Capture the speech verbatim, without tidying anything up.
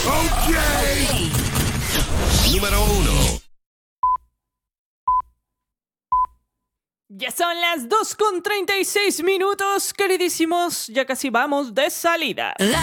Ok. Número uno. Ya son las dos con treinta y seis minutos, queridísimos. Ya casi vamos de salida. La